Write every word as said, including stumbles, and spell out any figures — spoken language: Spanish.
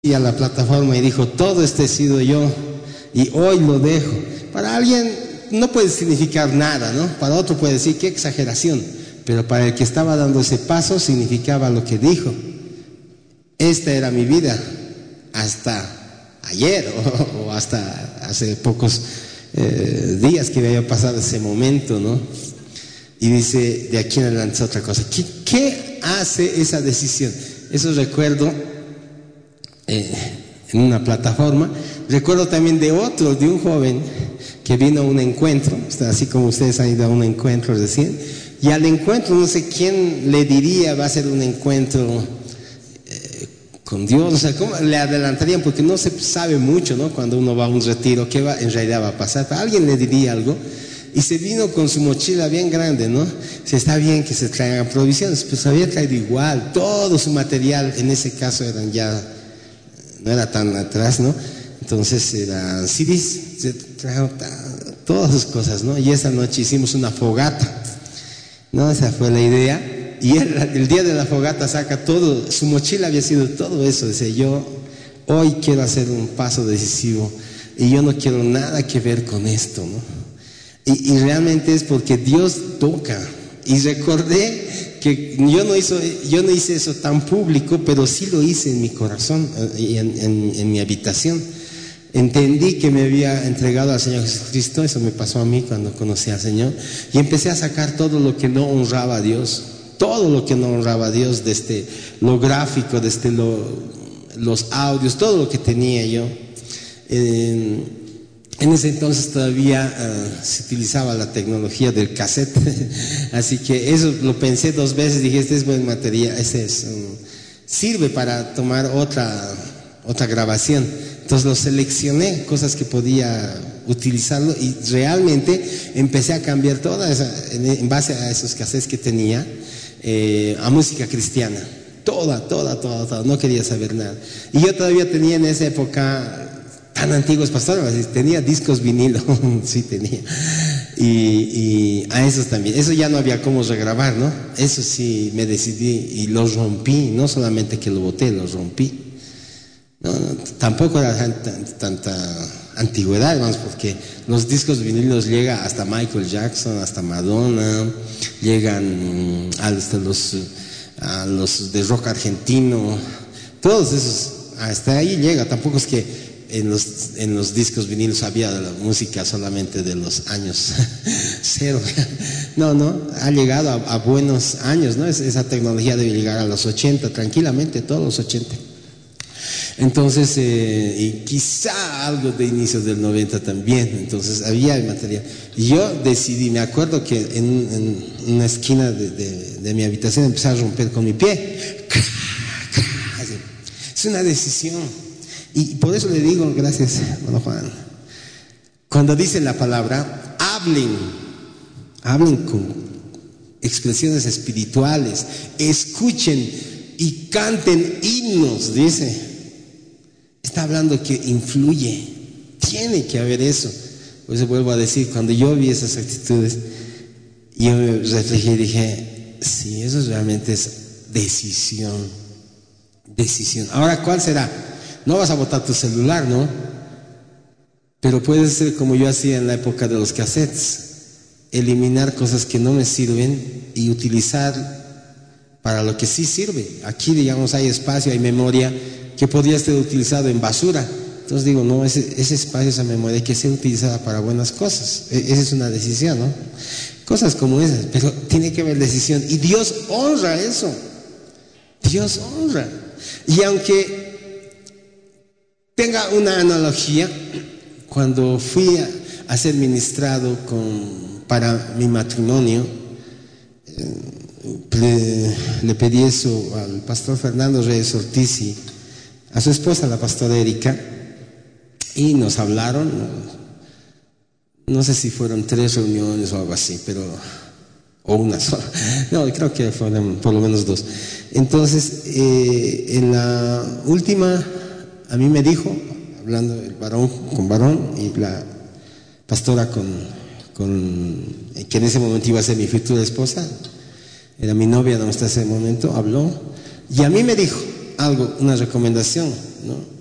y a la plataforma y dijo, todo este he sido yo y hoy lo dejo. Para alguien no puede significar nada, ¿no? Para otro puede decir, qué exageración, pero para el que estaba dando ese paso significaba lo que dijo. Esta era mi vida hasta ayer o, o hasta hace pocos eh, días que había pasado ese momento, ¿no? Y dice, de aquí en adelante es otra cosa. ¿Qué, qué hace esa decisión? Eso recuerdo eh, en una plataforma. Recuerdo también de otro, de un joven que vino a un encuentro, así como ustedes han ido a un encuentro recién, y al encuentro, no sé quién le diría, va a ser un encuentro eh, con Dios, o sea, ¿cómo le adelantarían? Porque no se sabe mucho, ¿no? Cuando uno va a un retiro, ¿qué va, en realidad va a pasar? Alguien le diría algo. Y se vino con su mochila bien grande, ¿no? Si está bien que se traigan provisiones, pues había traído igual, todo su material, en ese caso eran ya, no era tan atrás, ¿no? Entonces eran C Ds, se trajo todas sus cosas, ¿no? Y esa noche hicimos una fogata, ¿no? Esa fue la idea. Y él, el día de la fogata saca todo, su mochila había sido todo eso, dice, yo hoy quiero hacer un paso decisivo y yo no quiero nada que ver con esto, ¿no? Y, y realmente es porque Dios toca. Y recordé que yo no, hizo, yo no hice eso tan público, pero sí lo hice en mi corazón y en, en, en mi habitación. Entendí que me había entregado al Señor Jesucristo, eso me pasó a mí cuando conocí al Señor, y empecé a sacar todo lo que no honraba a Dios, todo lo que no honraba a Dios, desde lo gráfico, desde lo, los audios, todo lo que tenía yo. Eh, En ese entonces todavía uh, se utilizaba la tecnología del cassette, así que eso lo pensé dos veces, dije, este es buen material, este es, um, sirve para tomar otra, otra grabación. Entonces lo seleccioné, cosas que podía utilizarlo, y realmente empecé a cambiar toda esa, en, en base a esos cassettes que tenía, eh, a música cristiana, toda, toda, toda, toda, no quería saber nada. Y yo todavía tenía en esa época, tan antiguos pastores, tenía discos vinilo, sí tenía, y, y a esos también, eso ya no había cómo regrabar, ¿no? Eso sí me decidí y los rompí, no solamente que lo boté, los rompí. No, no, tampoco era tanta, tanta antigüedad, vamos, porque los discos vinilos llegan hasta Michael Jackson, hasta Madonna, llegan hasta los, a los de rock argentino, todos esos, hasta ahí llega, tampoco es que En los, en los discos vinilos había la música solamente de los años cero. No, no, ha llegado a, a buenos años, ¿no? Es, esa tecnología debe llegar a los ochenta, tranquilamente, todos los ochenta. Entonces, eh, y quizá algo de inicios del noventa también, entonces había el material. Y yo decidí, me acuerdo que en, en una esquina de, de, de mi habitación empecé a romper con mi pie. Es una decisión. Y por eso le digo, gracias, hermano Juan, cuando dice la palabra, hablen, hablen con expresiones espirituales, escuchen y canten himnos, dice. Está hablando que influye, tiene que haber eso. Por eso vuelvo a decir, cuando yo vi esas actitudes, yo me reflejé y dije, sí, eso realmente es decisión, decisión. Ahora, ¿cuál será? No vas a botar tu celular, ¿no? Pero puede ser como yo hacía en la época de los cassettes, eliminar cosas que no me sirven y utilizar para lo que sí sirve. Aquí, digamos, hay espacio, hay memoria que podría ser utilizado en basura. Entonces digo, no, ese, ese espacio, esa memoria hay que ser utilizada para buenas cosas. E- esa es una decisión, ¿no? Cosas como esas, pero tiene que haber decisión. Y Dios honra eso. Dios honra. Y aunque tenga una analogía, cuando fui a, a ser ministrado con, para mi matrimonio, eh, le, le pedí eso al pastor Fernando Reyes Ortiz y a su esposa, la pastora Erika, y nos hablaron, no, no sé si fueron tres reuniones o algo así, pero o una sola, no, creo que fueron por lo menos dos. Entonces, eh, en la última, a mí me dijo, hablando el varón con varón y la pastora con, con que en ese momento iba a ser mi futura esposa, era mi novia hasta ese momento, habló, y a mí me dijo, algo, una recomendación, ¿no?